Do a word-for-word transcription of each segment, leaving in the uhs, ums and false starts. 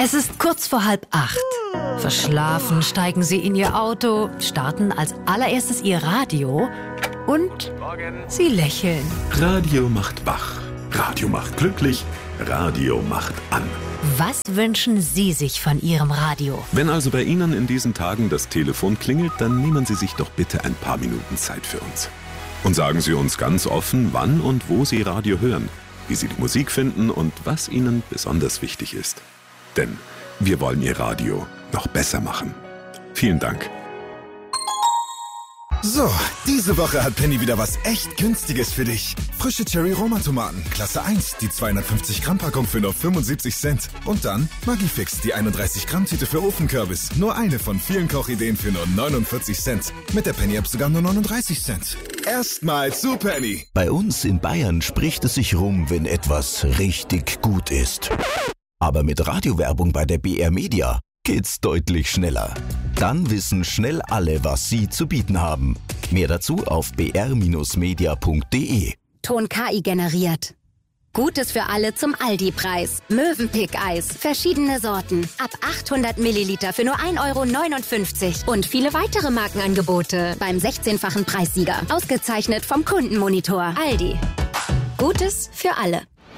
Es ist kurz vor halb acht. Verschlafen steigen Sie in Ihr Auto, starten als allererstes Ihr Radio und Sie lächeln. Radio macht wach, Radio macht glücklich, Radio macht an. Was wünschen Sie sich von Ihrem Radio? Wenn also bei Ihnen in diesen Tagen das Telefon klingelt, dann nehmen Sie sich doch bitte ein paar Minuten Zeit für uns. Und sagen Sie uns ganz offen, wann und wo Sie Radio hören, wie Sie die Musik finden und was Ihnen besonders wichtig ist. Denn wir wollen Ihr Radio noch besser machen. Vielen Dank. So, diese Woche hat Penny wieder was echt Günstiges für dich. Frische Cherry-Roma-Tomaten, Klasse eins, die zweihundertfünfzig Gramm Packung für nur fünfundsiebzig Cent. Und dann Magifix, die einunddreißig Gramm Tüte für Ofenkürbis. Nur eine von vielen Kochideen für nur neunundvierzig Cent. Mit der Penny-App sogar nur neununddreißig Cent. Erstmal zu Penny. Bei uns in Bayern spricht es sich rum, wenn etwas richtig gut ist. Aber mit Radiowerbung bei der B R Media geht's deutlich schneller. Dann wissen schnell alle, was sie zu bieten haben. Mehr dazu auf b r media punkt d e. Ton K I generiert. Gutes für alle zum Aldi-Preis. Mövenpick-Eis. Verschiedene Sorten. Ab achthundert Milliliter für nur ein Euro neunundfünfzig. Und viele weitere Markenangebote beim sechzehnfachen Preissieger. Ausgezeichnet vom Kundenmonitor. Aldi. Gutes für alle.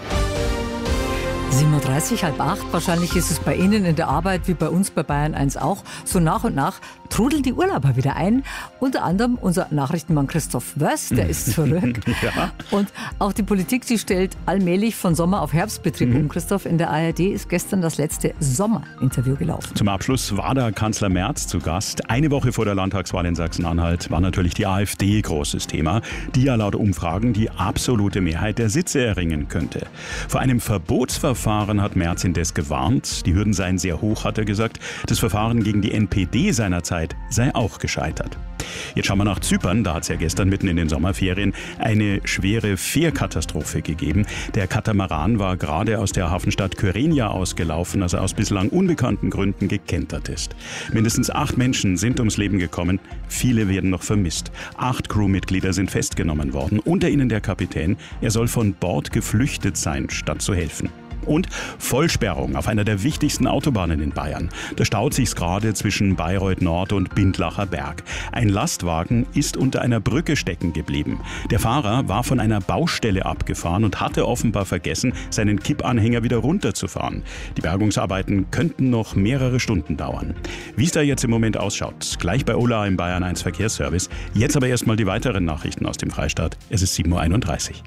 sieben Uhr dreißig, halb acht. Wahrscheinlich ist es bei Ihnen in der Arbeit wie bei uns bei Bayern eins auch. So nach und nach trudeln die Urlauber wieder ein. Unter anderem unser Nachrichtenmann Christoph Wöst, der ist zurück. Ja. Und auch die Politik, die stellt allmählich von Sommer- auf Herbstbetrieb mhm. um. Christoph, in der A R D ist gestern das letzte Sommerinterview gelaufen. Zum Abschluss war da Kanzler Merz zu Gast. Eine Woche vor der Landtagswahl in Sachsen-Anhalt war natürlich die AfD großes Thema, die ja laut Umfragen die absolute Mehrheit der Sitze erringen könnte. Vor einem Verbotsverfahren hat Merz indes gewarnt. Die Hürden seien sehr hoch, hat er gesagt. Das Verfahren gegen die N P D seinerzeit sei auch gescheitert. Jetzt schauen wir nach Zypern. Da hat es ja gestern mitten in den Sommerferien eine schwere Fährkatastrophe gegeben. Der Katamaran war gerade aus der Hafenstadt Kyrenia ausgelaufen, als er aus bislang unbekannten Gründen gekentert ist. Mindestens acht Menschen sind ums Leben gekommen. Viele werden noch vermisst. Acht Crewmitglieder sind festgenommen worden. Unter ihnen der Kapitän. Er soll von Bord geflüchtet sein, statt zu helfen. Und Vollsperrung auf einer der wichtigsten Autobahnen in Bayern. Da staut sich's gerade zwischen Bayreuth Nord und Bindlacher Berg. Ein Lastwagen ist unter einer Brücke stecken geblieben. Der Fahrer war von einer Baustelle abgefahren und hatte offenbar vergessen, seinen Kippanhänger wieder runterzufahren. Die Bergungsarbeiten könnten noch mehrere Stunden dauern. Wie es da jetzt im Moment ausschaut, gleich bei Ola im Bayern eins Verkehrsservice. Jetzt aber erstmal die weiteren Nachrichten aus dem Freistaat. Es ist sieben Uhr einunddreißig.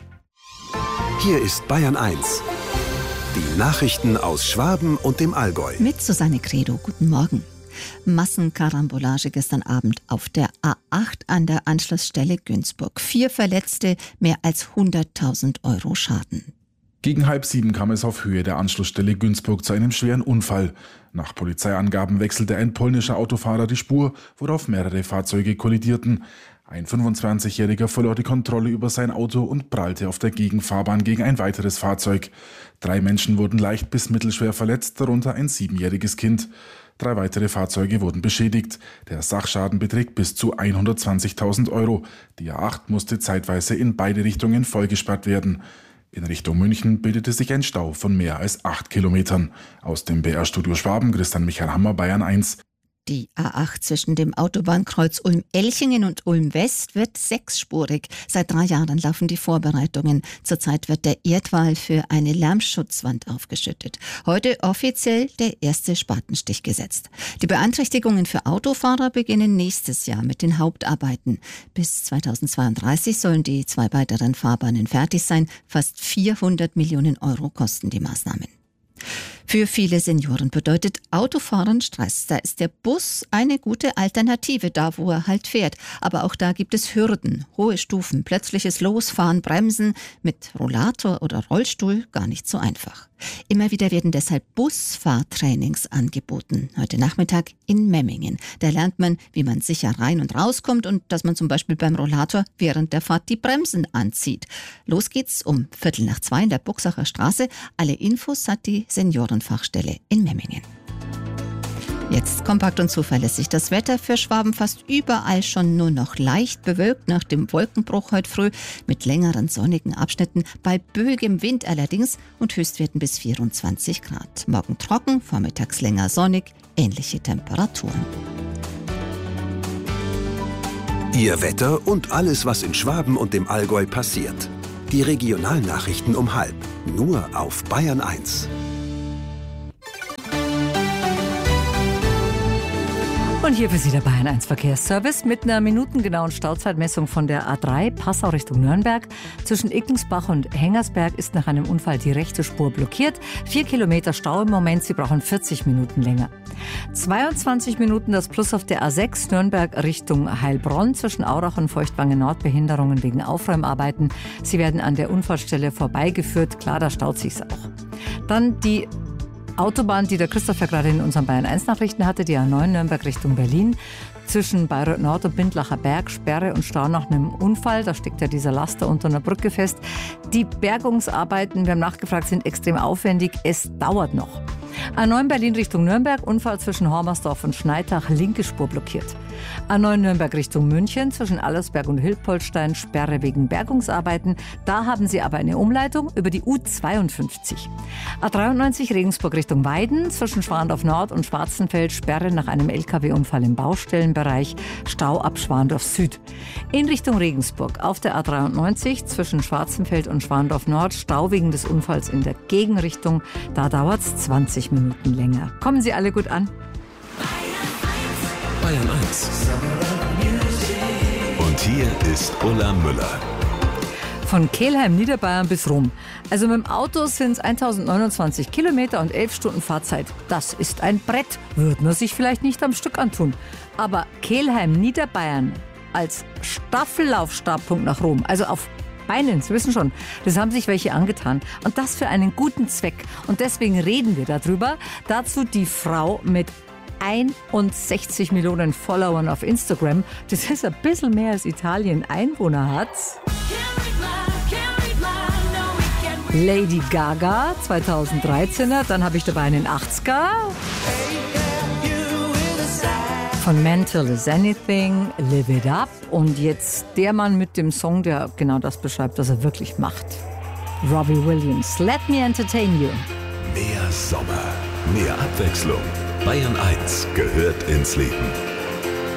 Hier ist Bayern eins. Die Nachrichten aus Schwaben und dem Allgäu. Mit Susanne Credo. Guten Morgen. Massenkarambolage gestern Abend auf der A acht an der Anschlussstelle Günzburg. Vier Verletzte, mehr als hunderttausend Euro Schaden. Gegen halb sieben kam es auf Höhe der Anschlussstelle Günzburg zu einem schweren Unfall. Nach Polizeiangaben wechselte ein polnischer Autofahrer die Spur, worauf mehrere Fahrzeuge kollidierten. Ein fünfundzwanzigjähriger verlor die Kontrolle über sein Auto und prallte auf der Gegenfahrbahn gegen ein weiteres Fahrzeug. Drei Menschen wurden leicht bis mittelschwer verletzt, darunter ein siebenjähriges Kind. Drei weitere Fahrzeuge wurden beschädigt. Der Sachschaden beträgt bis zu hundertzwanzigtausend Euro. Die A acht musste zeitweise in beide Richtungen vollgesperrt werden. In Richtung München bildete sich ein Stau von mehr als acht Kilometern. Aus dem B R-Studio Schwaben, Christian Michael Hammer, Bayern eins. Die A acht zwischen dem Autobahnkreuz Ulm-Elchingen und Ulm-West wird sechsspurig. Seit drei Jahren laufen die Vorbereitungen. Zurzeit wird der Erdwall für eine Lärmschutzwand aufgeschüttet. Heute offiziell der erste Spatenstich gesetzt. Die Beeinträchtigungen für Autofahrer beginnen nächstes Jahr mit den Hauptarbeiten. Bis zweitausendzweiunddreißig sollen die zwei weiteren Fahrbahnen fertig sein. Fast vierhundert Millionen Euro kosten die Maßnahmen. Für viele Senioren bedeutet Autofahren Stress. Da ist der Bus eine gute Alternative, da wo er halt fährt. Aber auch da gibt es Hürden, hohe Stufen, plötzliches Losfahren, Bremsen. Mit Rollator oder Rollstuhl gar nicht so einfach. Immer wieder werden deshalb Busfahrtrainings angeboten. Heute Nachmittag in Memmingen. Da lernt man, wie man sicher rein und rauskommt und dass man zum Beispiel beim Rollator während der Fahrt die Bremsen anzieht. Los geht's um Viertel nach zwei in der Buchsacher Straße. Alle Infos hat die Seniorenfachstelle in Memmingen. Jetzt kompakt und zuverlässig. Das Wetter für Schwaben fast überall schon nur noch leicht bewölkt nach dem Wolkenbruch heute früh mit längeren sonnigen Abschnitten, bei böigem Wind allerdings und Höchstwerten bis vierundzwanzig Grad. Morgen trocken, vormittags länger sonnig, ähnliche Temperaturen. Ihr Wetter und alles, was in Schwaben und dem Allgäu passiert. Die Regionalnachrichten um halb, nur auf Bayern eins. Und hier für Sie der Bayern eins Verkehrsservice mit einer minutengenauen Stauzeitmessung von der A drei Passau Richtung Nürnberg. Zwischen Ickensbach und Hengersberg ist nach einem Unfall die rechte Spur blockiert. Vier Kilometer Stau im Moment, Sie brauchen vierzig Minuten länger. zweiundzwanzig Minuten das Plus auf der A sechs Nürnberg Richtung Heilbronn. Zwischen Aurach und Feuchtwangen Nord Behinderungen wegen Aufräumarbeiten. Sie werden an der Unfallstelle vorbeigeführt. Klar, da staut sich's auch. Dann die Autobahn, die der Christoph ja gerade in unseren Bayern eins Nachrichten hatte, die A neun Nürnberg Richtung Berlin. Zwischen Bayreuth Nord und Bindlacher Berg, Sperre und Stau nach einem Unfall. Da steckt ja dieser Laster unter einer Brücke fest. Die Bergungsarbeiten, wir haben nachgefragt, sind extrem aufwendig. Es dauert noch. A neun Berlin Richtung Nürnberg, Unfall zwischen Hormersdorf und Schneitach, linke Spur blockiert. A neun Nürnberg Richtung München, zwischen Allersberg und Hilpoltstein, Sperre wegen Bergungsarbeiten. Da haben Sie aber eine Umleitung über die U zweiundfünfzig. A dreiundneunzig Regensburg Richtung Weiden, zwischen Schwandorf Nord und Schwarzenfeld, Sperre nach einem L K W-Unfall im Baustellenbereich, Stau ab Schwandorf Süd. In Richtung Regensburg auf der A dreiundneunzig, zwischen Schwarzenfeld und Schwandorf Nord, Stau wegen des Unfalls in der Gegenrichtung. Da dauert es zwanzig Minuten länger. Kommen Sie alle gut an? Bayern eins. Und hier ist Ulla Müller. Von Kelheim, Niederbayern bis Rom. Also mit dem Auto sind es tausendneunundzwanzig Kilometer und elf Stunden Fahrzeit. Das ist ein Brett, würde man sich vielleicht nicht am Stück antun. Aber Kelheim, Niederbayern als Staffellaufstartpunkt nach Rom, also auf Beinen, Sie wissen schon, das haben sich welche angetan. Und das für einen guten Zweck. Und deswegen reden wir darüber. Dazu die Frau mit einundsechzig Millionen Followern auf Instagram. Das ist ein bisschen mehr als Italien Einwohner hat. Lady Gaga, zweitausenddreizehner. Dann habe ich dabei einen achtziger. Von Mental is Anything, Live It Up. Und jetzt der Mann mit dem Song, der genau das beschreibt, was er wirklich macht. Robbie Williams, Let Me Entertain You. Mehr Sommer, mehr Abwechslung. Bayern eins gehört ins Leben.